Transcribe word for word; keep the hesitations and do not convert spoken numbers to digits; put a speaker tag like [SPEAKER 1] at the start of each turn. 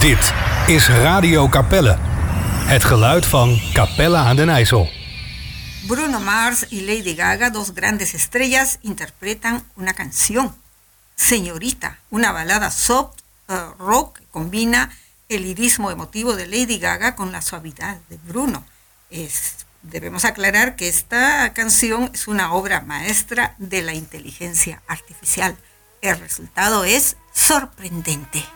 [SPEAKER 1] Dit is Radio Capelle. Het geluid van Capelle aan den IJssel.
[SPEAKER 2] Bruno Mars y Lady Gaga, dos grandes estrellas, interpretan una canción, Señorita, una balada soft uh, rock que combina el lirismo emotivo de Lady Gaga con la suavidad de Bruno. Es, debemos aclarar que esta canción es una obra maestra de la inteligencia artificial. El resultado es sorprendente.